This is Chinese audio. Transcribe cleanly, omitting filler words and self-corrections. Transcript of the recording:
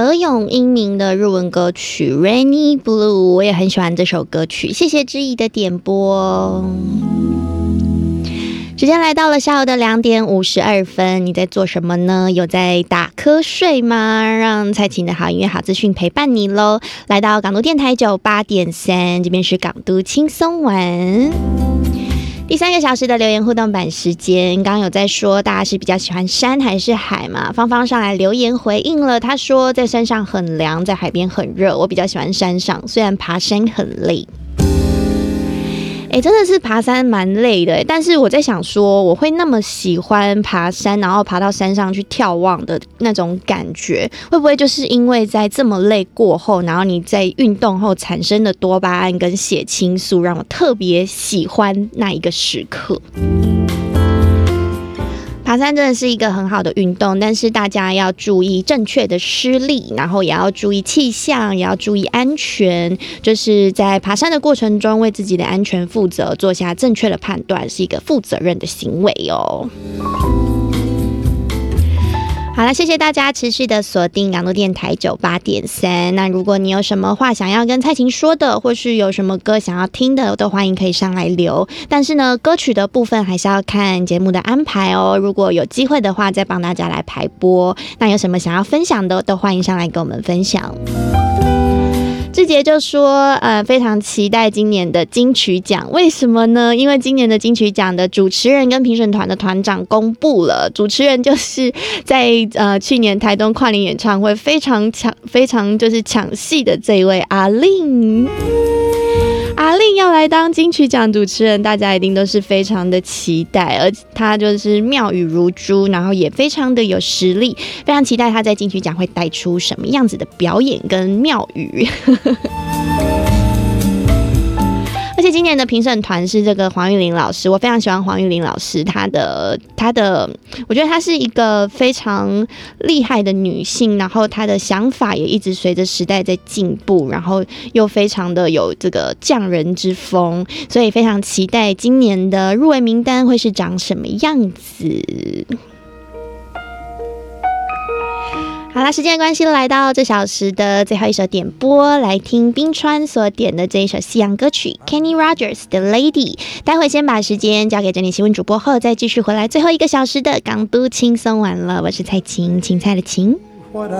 德永英明的日文歌曲《Rainy Blue》，我也很喜欢这首歌曲。谢谢知怡的点播。时间来到了下午的2点52分，你在做什么呢？有在打瞌睡吗？让蔡琴的好音乐好资讯陪伴你咯。来到港都电台98.3，这边是港都轻松玩。第3个小时的留言互动版时间，刚刚有在说大家是比较喜欢山还是海嘛？芳芳上来留言回应了，她说在山上很凉，在海边很热，我比较喜欢山上，虽然爬山很累。真的是爬山蛮累的，但是我在想说，我会那么喜欢爬山，然后爬到山上去眺望的那种感觉，会不会就是因为在这么累过后，然后你在运动后产生的多巴胺跟血清素，让我特别喜欢那一个时刻。爬山真的是一个很好的运动，但是大家要注意正确的施力，然后也要注意气象，也要注意安全，就是在爬山的过程中为自己的安全负责，做下正确的判断，是一个负责任的行为哦。好了，谢谢大家持续的锁定港都电台98.3。那如果你有什么话想要跟蔡琴说的，或是有什么歌想要听的，都欢迎可以上来留。但是呢，歌曲的部分还是要看节目的安排哦。如果有机会的话，再帮大家来排播。那有什么想要分享的，都欢迎上来跟我们分享。志杰就说非常期待今年的金曲奖，为什么呢？因为今年的金曲奖的主持人跟评审团的团长公布了，主持人就是在去年台东跨年演唱会非常就是抢戏的这一位阿令。阿令要来当金曲奖主持人，大家一定都是非常的期待，而他就是妙语如珠，然后也非常的有实力，非常期待他在金曲奖会带出什么样子的表演跟妙语。而且今年的评审团是这个黄玉玲老师，我非常喜欢黄玉玲老师，她的，我觉得她是一个非常厉害的女性，然后她的想法也一直随着时代在进步，然后又非常的有这个匠人之风，所以非常期待今年的入围名单会是长什么样子。好啦，时间关系来到这小时的最后一首点播，来听冰川所点的这一首西洋歌曲 Kenny Rogers 的 Lady。 待会先把时间交给整理新闻主播后，再继续回来最后1个小时的港都轻松玩了。我是蔡琴，芹菜的芹。